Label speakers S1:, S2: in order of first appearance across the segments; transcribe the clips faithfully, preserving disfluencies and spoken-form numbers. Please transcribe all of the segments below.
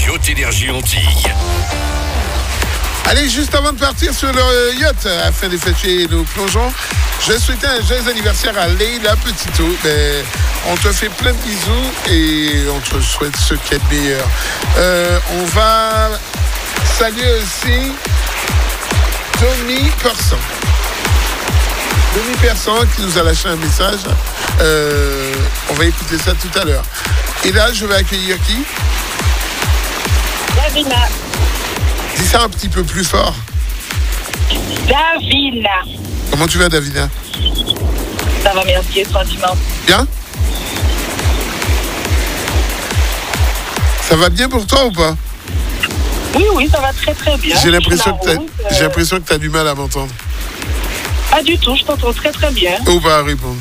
S1: Yacht Énergie Antilles.
S2: Allez, juste avant de partir sur le yacht, afin d'effectuer nos plongeons, je souhaitais un joyeux anniversaire à Leila Petito. Ben, on te fait plein de bisous et on te souhaite ce qu'il y a de meilleur. Euh, on va saluer aussi Domi Persan. Domi Persan qui nous a lâché un message. Euh, on va écouter ça tout à l'heure. Et là, je vais accueillir qui?
S3: Davina.
S2: Dis ça un petit peu plus fort.
S3: Davina.
S2: Comment tu vas, Davina?
S3: Ça va, merci, sentiment.
S2: Bien? Ça va bien pour toi ou pas?
S3: Oui, oui, ça va très très bien.
S2: J'ai l'impression que
S3: tu
S2: t'as, j'ai l'impression que t'as du mal à m'entendre.
S3: Pas du tout, je t'entends très très bien.
S2: Ou pas à répondre.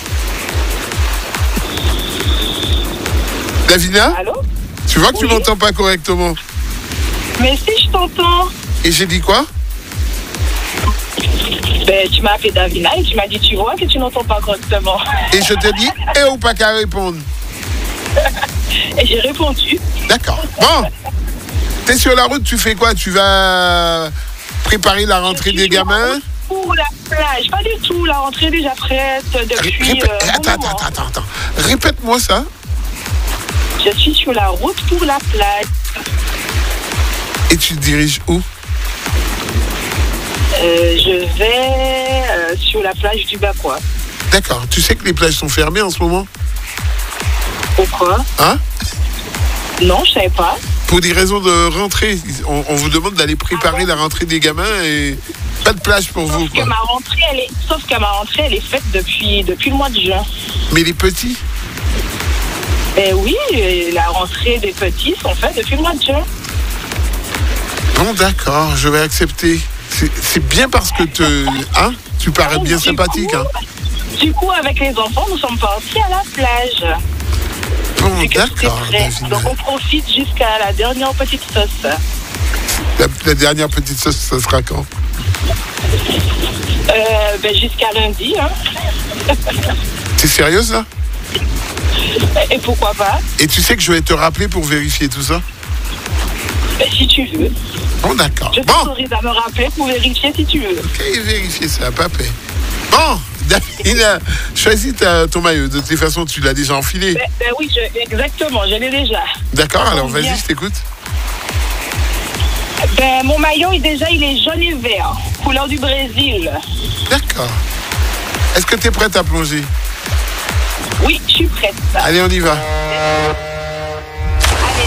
S2: Davina?
S3: Allô?
S2: Tu vois que
S3: Oui.
S2: tu m'entends pas correctement.
S3: Mais si, je t'entends.
S2: Et j'ai dit quoi?
S3: Ben, tu m'as appelé Davina et tu m'as dit, tu vois que tu n'entends pas correctement.
S2: Et je te dis, et ou pas qu'à répondre.
S3: Et j'ai répondu.
S2: D'accord. Bon. T'es sur la route, tu fais quoi? Tu vas préparer la rentrée des gamins?
S3: Pour la plage, pas du tout. La rentrée est déjà prête depuis.
S2: Répète,
S3: euh, un
S2: attends,
S3: moment.
S2: attends, attends, attends. Répète-moi ça.
S3: Je suis sur la route pour la plage.
S2: Et tu te diriges où?
S3: Euh, je vais euh, sur la plage du Bacois.
S2: D'accord. Tu sais que les plages sont fermées en ce moment?
S3: Pourquoi?
S2: Hein?
S3: Non, je savais pas.
S2: Pour des raisons de rentrée. On, on vous demande d'aller préparer la rentrée des gamins et pas de plage pour vous,
S3: Sauf que
S2: quoi.
S3: ma rentrée, elle est, sauf que ma rentrée, elle est faite depuis, depuis le mois de juin.
S2: Mais les petits?
S3: Eh oui, et la rentrée des petits sont faites depuis le mois de juin.
S2: Bon, d'accord, je vais accepter. C'est, c'est bien parce que te, hein, tu parais bien
S3: Du
S2: sympathique.
S3: coup,
S2: Hein.
S3: Du coup, avec les enfants, nous sommes partis à la plage.
S2: Bon,
S3: Vu que tout est
S2: d'accord,
S3: prêt.
S2: Davina.
S3: Donc on profite jusqu'à la dernière petite sauce.
S2: La, la dernière petite sauce, ça sera quand?
S3: Euh, ben, jusqu'à lundi. Hein.
S2: T'es sérieuse, là?
S3: Et pourquoi pas?
S2: Et tu sais que je vais te rappeler pour vérifier tout ça?
S3: Ben, si tu veux.
S2: Bon, d'accord.
S3: Je
S2: Bon,
S3: t'autorise à me rappeler pour vérifier si tu veux.
S2: ok, vérifier ça, papé. Bon, Davina, choisis ta, ton maillot. De toute façon, tu l'as déjà enfilé.
S3: Ben, ben oui, je, exactement, je l'ai déjà.
S2: D'accord, alors
S3: Bien.
S2: vas-y, je t'écoute.
S3: Ben, mon maillot, il, déjà, il est jaune et vert, couleur du Brésil.
S2: D'accord. Est-ce que tu es prête à plonger?
S3: Oui, je suis prête.
S2: Allez, on y va.
S3: Allez,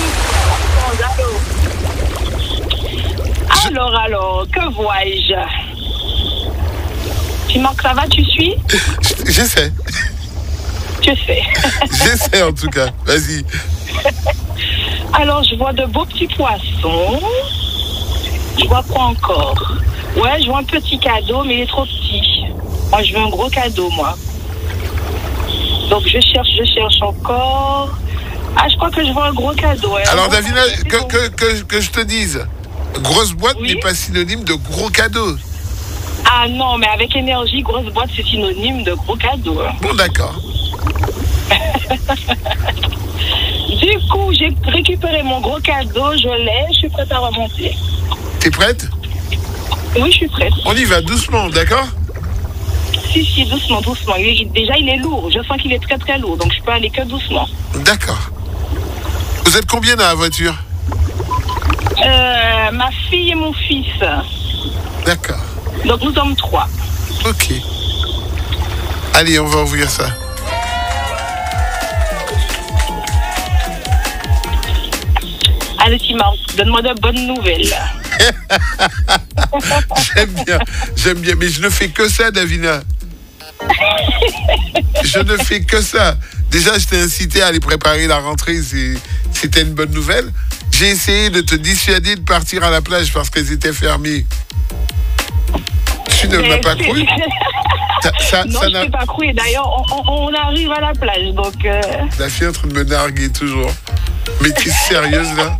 S3: c'est Alors, alors, que vois-je? Tu manques, ça va, tu suis?
S2: J'essaie.
S3: Tu sais.
S2: J'essaie en tout cas. Vas-y.
S3: Alors, je vois de beaux petits poissons. Je vois quoi encore? Ouais, je vois un petit cadeau, mais il est trop petit. Moi, je veux un gros cadeau, moi. Donc, je cherche, je cherche encore. Ah, je crois que je vois un gros cadeau. Hein.
S2: Alors,
S3: Bon,
S2: Davina,
S3: c'est
S2: que,
S3: bon.
S2: que, que, que je te dise, grosse boîte
S3: Oui.
S2: n'est pas synonyme de gros cadeau.
S3: Ah non, mais avec énergie, grosse boîte, c'est synonyme de gros cadeau. Hein.
S2: Bon, d'accord.
S3: Du coup, j'ai récupéré mon gros cadeau, je l'ai, je suis prête à remonter.
S2: T'es prête?
S3: Oui, je suis prête.
S2: On y va doucement, d'accord?
S3: Si, si, doucement, doucement. Il est- déjà, il est lourd. Je sens qu'il est très, très lourd. Donc, je peux aller que doucement.
S2: D'accord. Vous êtes combien dans la voiture?
S3: Euh, ma fille et mon fils.
S2: D'accord.
S3: Donc, nous sommes trois.
S2: Ok. Allez, on va ouvrir ça.
S3: Allez, Simon, donne-moi de bonnes nouvelles.
S2: J'aime bien, j'aime bien, mais je ne fais que ça, Davina. Je ne fais que ça. Déjà, je t'ai incité à aller préparer la rentrée, c'est- c'était une bonne nouvelle. J'ai essayé de te dissuader de partir à la plage parce qu'elles étaient fermées. Tu ne m'as pas cru? Ça, ça,
S3: Non,
S2: ça
S3: je
S2: n'a-
S3: ne t'ai pas cru. Et d'ailleurs, on, on- on arrive à la plage. Donc, euh,
S2: La fille est en train de me narguer toujours. Mais tu es sérieuse, là?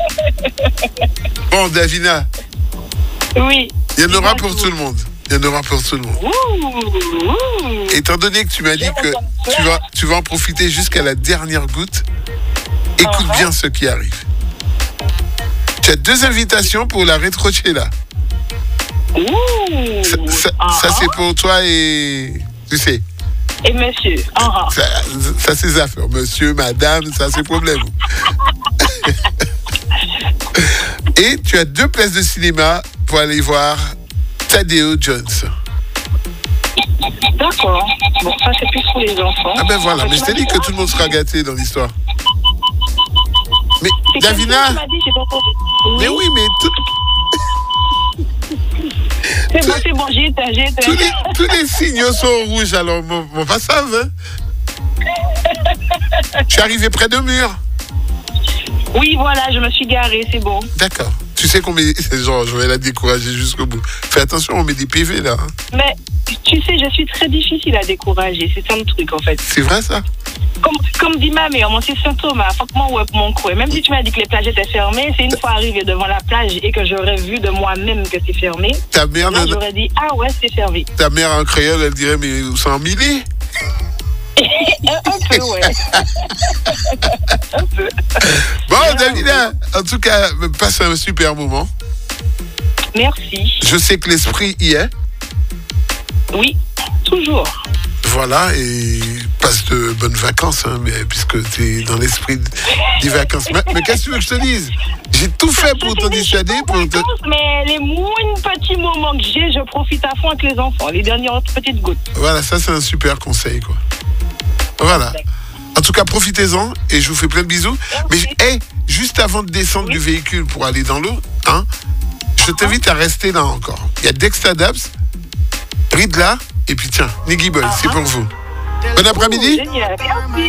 S2: Bon, Davina,
S3: oui.
S2: il y en aura
S3: Dis-moi
S2: pour
S3: tout.
S2: tout le monde. Il y en aura pour tout le monde.
S3: Ouh, ouh.
S2: Étant donné que tu m'as dit que tu vas, tu vas en profiter jusqu'à la dernière goutte, écoute
S3: Uh-huh.
S2: bien ce qui arrive. Tu as deux invitations pour la Retrochella.
S3: Ouh.
S2: Ça, ça,
S3: Uh-huh.
S2: ça, c'est pour toi et... Tu sais.
S3: Et monsieur. Uh-huh.
S2: Ça, ça c'est ça affaires. Monsieur, madame, ça c'est problème. Et tu as deux places de cinéma pour aller voir Tadeo Jones.
S3: D'accord. Bon, ça c'est plus pour les enfants.
S2: Ah ben voilà, mais je t'ai dit que tout le monde sera gâté dans l'histoire. Mais Davina, mais oui, mais tout...
S3: C'est bon, c'est bon, j'y étais, j'y étais.
S2: tous, les, tous les signaux sont rouges, alors mon, mon passage. Hein. Je suis arrivé près de mur.
S3: Oui, voilà, je me suis garée, c'est bon.
S2: D'accord. Tu sais qu'on met... Genre, je vais la décourager jusqu'au bout. Fais attention, on met des P V là. Hein.
S3: Mais tu sais, je suis très difficile à décourager, c'est ça le truc en fait.
S2: C'est vrai ça?
S3: Comme, comme dit ma mère, moi c'est Saint Thomas, faut que moi ouais mon coin. Même si tu m'as dit que les plages étaient fermées, c'est une fois arrivé devant la plage et que j'aurais vu de moi-même que c'est fermé.
S2: Ta mère,
S3: là, j'aurais dit ah ouais c'est fermé.
S2: Ta mère en créole, elle dirait mais où sont Emily?
S3: Un peu ouais. Un peu.
S2: Bon Davina, en tout cas, passe un super moment.
S3: Merci.
S2: Je sais que l'esprit y est.
S3: Oui, toujours.
S2: Voilà, et passe de bonnes vacances, hein, mais, puisque tu es dans l'esprit des vacances. Mais, mais qu'est-ce que tu veux que je te dise? J'ai tout fait pour te dissuader. Pour te...
S3: Mais les moindres petits moments que j'ai, je profite à fond avec les enfants, les dernières petites gouttes.
S2: Voilà, ça c'est un super conseil, quoi. Voilà. En tout cas, profitez-en et je vous fais plein de bisous. Mais hey, juste avant de descendre oui. du véhicule pour aller dans l'eau, hein, je t'invite à rester là encore. Il y a Dexta Dabs, Ridla, et puis tiens, Niggy Boy, uh-huh. c'est pour vous. Bon après-midi.
S3: Génial. Merci.